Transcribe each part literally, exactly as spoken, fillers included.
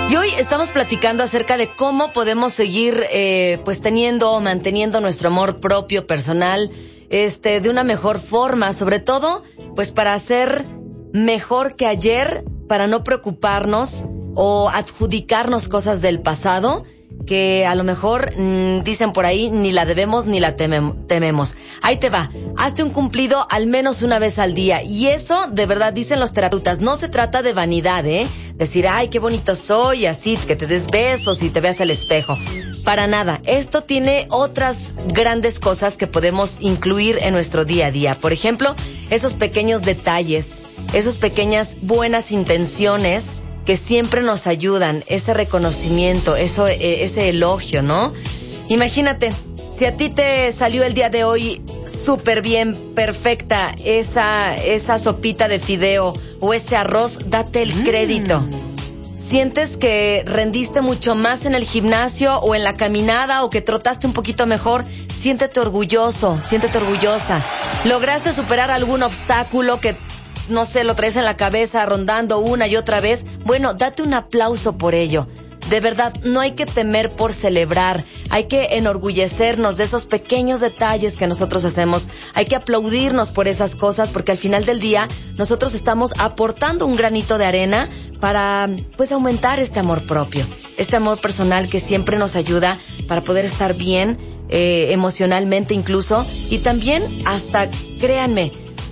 Y hoy estamos platicando acerca de cómo podemos seguir eh, pues teniendo o manteniendo nuestro amor propio, personal, este, de una mejor forma, sobre todo pues para ser mejor que ayer, para no preocuparnos o adjudicarnos cosas del pasado que a lo mejor mmm, dicen por ahí ni la debemos ni la temem- tememos. Ahí te va, hazte un cumplido al menos una vez al día, y eso de verdad dicen los terapeutas, no se trata de vanidad, ¿eh? Decir, ay, qué bonito soy, así, que te des besos y te veas al espejo. Para nada, esto tiene otras grandes cosas que podemos incluir en nuestro día a día. Por ejemplo, esos pequeños detalles, esas pequeñas buenas intenciones que siempre nos ayudan, ese reconocimiento, eso, eh, ese elogio, ¿no? Imagínate, si a ti te salió el día de hoy súper bien, perfecta, esa, esa sopita de fideo o ese arroz, date el crédito. Mm. Sientes que rendiste mucho más en el gimnasio o en la caminada o que trotaste un poquito mejor, siéntete orgulloso, siéntete orgullosa. Lograste superar algún obstáculo que no sé, lo traes en la cabeza rondando una y otra vez, bueno, date un aplauso por ello. De verdad, no hay que temer por celebrar, hay que enorgullecernos de esos pequeños detalles que nosotros hacemos, hay que aplaudirnos por esas cosas, porque al final del día nosotros estamos aportando un granito de arena para, pues, aumentar este amor propio, este amor personal que siempre nos ayuda para poder estar bien, eh, emocionalmente incluso, y también hasta, créanme,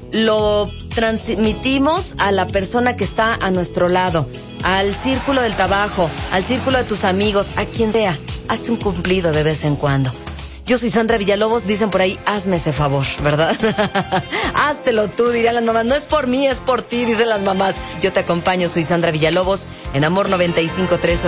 lo transmitimos a la persona que está a nuestro lado, al círculo del trabajo, al círculo de tus amigos, a quien sea. Hazte un cumplido de vez en cuando. Yo soy Sandra Villalobos, dicen por ahí, hazme ese favor, ¿verdad? Háztelo tú, dirían las mamás. No es por mí, es por ti, dicen las mamás. Yo te acompaño, soy Sandra Villalobos, en Amor noventa y cinco punto tres.